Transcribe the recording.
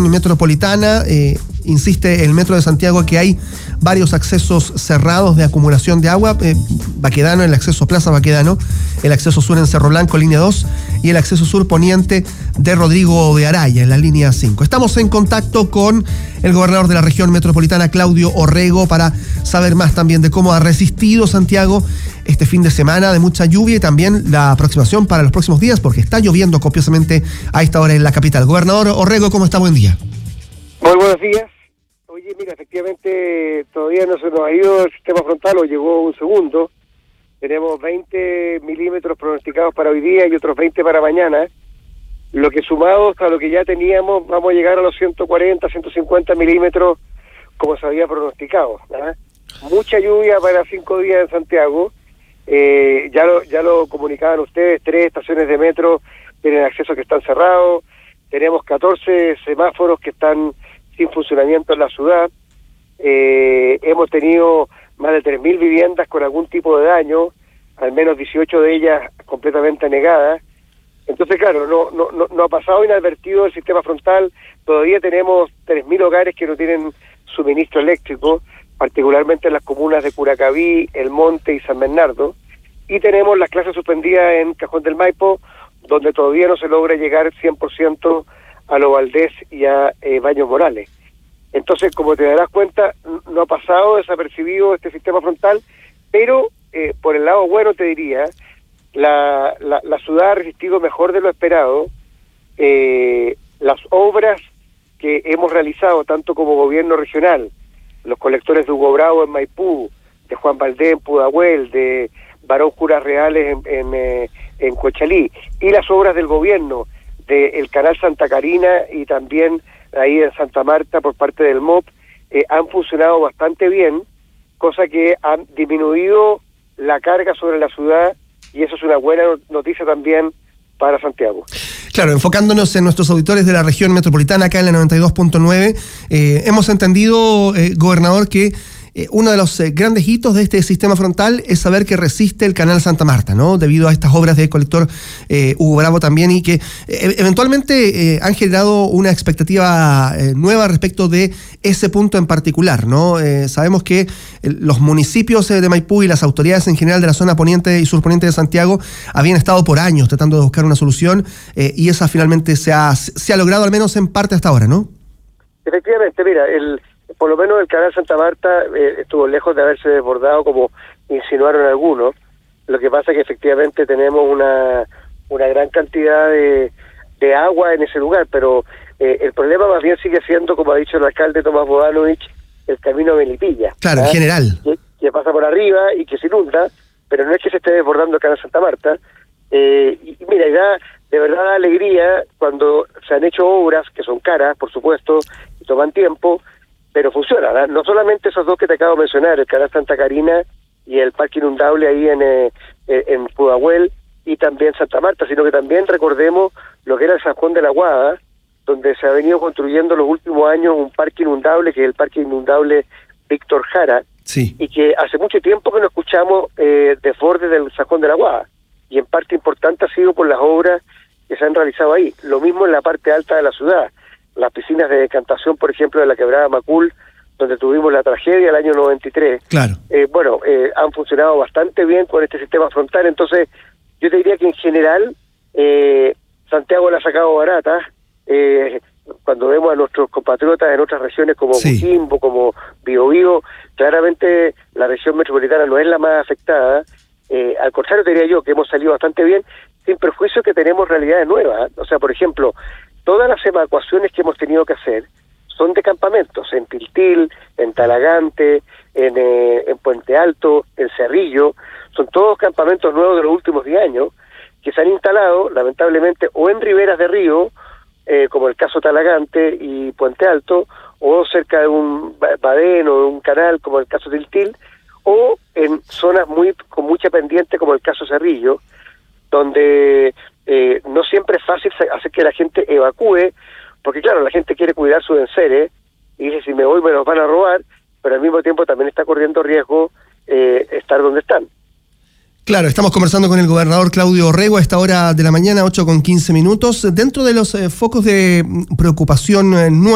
región metropolitana. Insiste el Metro de Santiago que hay varios accesos cerrados de acumulación de agua. Baquedano, el acceso Plaza Baquedano, el acceso sur en Cerro Blanco, línea 2, y el acceso sur poniente de Rodrigo de Araya, en la línea 5. Estamos en contacto con el gobernador de la región metropolitana, Claudio Orrego, para saber más también de cómo ha resistido Santiago este fin de semana de mucha lluvia y también la aproximación para los próximos días, porque está lloviendo copiosamente a esta hora en la capital. Gobernador Orrego, ¿cómo está? Buen día. Muy buenos días. Oye, mira, efectivamente todavía no se nos ha ido el sistema frontal, o llegó un segundo. Tenemos 20 milímetros pronosticados para hoy día y otros 20 para mañana. Lo que sumados a lo que ya teníamos, vamos a llegar a los 140, 150 milímetros como se había pronosticado, ¿verdad? Mucha lluvia para 5 días en Santiago. Ya lo comunicaban ustedes, 3 estaciones de metro tienen acceso que están cerrados. Tenemos 14 semáforos que están sin funcionamiento en la ciudad. Hemos tenido más de 3.000 viviendas con algún tipo de daño, al menos 18 de ellas completamente negadas. Entonces, claro, no ha pasado inadvertido el sistema frontal. Todavía tenemos 3.000 hogares que no tienen suministro eléctrico, particularmente en las comunas de Curacaví, El Monte y San Bernardo. Y tenemos las clases suspendidas en Cajón del Maipo, donde todavía no se logra llegar 100% a Lo Valdés y a Baños Morales. Entonces, como te darás cuenta, no ha pasado desapercibido este sistema frontal, pero por el lado bueno te diría, la ciudad ha resistido mejor de lo esperado. Las obras que hemos realizado, tanto como gobierno regional, los colectores de Hugo Bravo en Maipú, de Juan Valdés en Pudahuel, de Barón Curas Reales en Cochalí, y las obras del gobierno, del Canal Santa Carina y también ahí en Santa Marta por parte del MOP, han funcionado bastante bien, cosa que han disminuido la carga sobre la ciudad, y eso es una buena noticia también para Santiago. Claro, enfocándonos en nuestros auditores de la región metropolitana, acá en la 92.9, hemos entendido, gobernador, que uno de los grandes hitos de este sistema frontal es saber que resiste el Canal Santa Marta, ¿no? Debido a estas obras del colector Hugo Bravo también, y que eventualmente han generado una expectativa nueva respecto de ese punto en particular, ¿no? Sabemos que los municipios de Maipú y las autoridades en general de la zona poniente y surponiente de Santiago habían estado por años tratando de buscar una solución, y esa finalmente se ha logrado, al menos en parte hasta ahora, ¿no? Efectivamente, mira, por lo menos el Canal Santa Marta estuvo lejos de haberse desbordado como insinuaron algunos. Lo que pasa es que efectivamente tenemos una gran cantidad de agua en ese lugar, pero el problema más bien sigue siendo, como ha dicho el alcalde Tomás Bodanovich, el camino a Melipilla. Claro, en general. Que pasa por arriba y que se inunda, pero no es que se esté desbordando el Canal Santa Marta. Y mira, ya de verdad da alegría cuando se han hecho obras que son caras, por supuesto, y toman tiempo, pero funciona, ¿verdad? No solamente esos dos que te acabo de mencionar, el Canal Santa Carina y el parque inundable ahí en Pudahuel y también Santa Marta, sino que también recordemos lo que era el San Juan de la Guada, donde se ha venido construyendo en los últimos años un parque inundable, que es el parque inundable Víctor Jara, sí, y que hace mucho tiempo que no escuchamos desbordes del San Juan de la Guada, y en parte importante ha sido por las obras que se han realizado ahí. Lo mismo en la parte alta de la ciudad, las piscinas de decantación, por ejemplo, de la quebrada Macul, donde tuvimos la tragedia el año 93. Claro. Han funcionado bastante bien con este sistema frontal. Entonces, yo te diría que en general, Santiago la ha sacado barata. Cuando vemos a nuestros compatriotas en otras regiones como Coquimbo, como Biobío, claramente la región metropolitana no es la más afectada. Al contrario, te diría yo que hemos salido bastante bien, sin perjuicio que tenemos realidades nuevas. O sea, por ejemplo, todas las evacuaciones que hemos tenido que hacer son de campamentos, en Tiltil, en Talagante, en Puente Alto, en Cerrillo. Son todos campamentos nuevos de los últimos 10 años que se han instalado, lamentablemente, o en riberas de río, como el caso Talagante y Puente Alto, o cerca de un badén o de un canal, como el caso Tiltil, o en zonas con mucha pendiente, como el caso Cerrillo, donde no siempre es fácil hacer que la gente evacúe, porque claro, la gente quiere cuidar sus enseres, y dice, si me voy me los van a robar, pero al mismo tiempo también está corriendo riesgo estar donde están. Claro, estamos conversando con el gobernador Claudio Orrego a esta hora de la mañana, 8:15. Dentro de los focos de preocupación